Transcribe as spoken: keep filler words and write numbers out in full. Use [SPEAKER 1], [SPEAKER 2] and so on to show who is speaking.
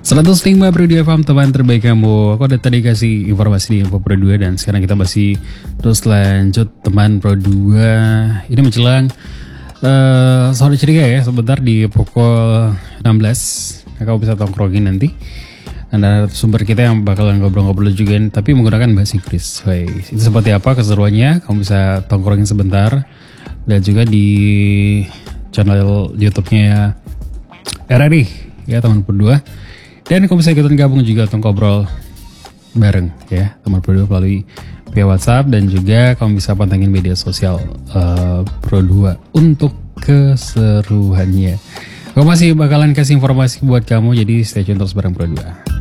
[SPEAKER 1] seratus lima Pro dua F M, teman terbaik kamu. Aku udah tadi kasih informasi di Info Pro dua dan sekarang kita masih terus lanjut teman Pro dua. Ini menjelang uh, sore ceria ya, sebentar di pukul enam belas. Kamu bisa tongkrongin nanti. Ada sumber kita yang bakalan ngobrol-ngobrol juga, tapi menggunakan bahasa Inggris. Wey, itu seperti apa keseruannya? Kamu bisa tongkrongin sebentar. Dan juga di channel YouTube-nya R R I ya, teman Pro dua. Dan kamu bisa ikutan gabung juga untuk ngobrol bareng ya, teman Pro dua melalui via WhatsApp, dan juga kamu bisa pantengin media sosial uh, Pro dua untuk keseruannya. Aku masih bakalan kasih informasi buat kamu, jadi stay tune terus bareng Pro dua.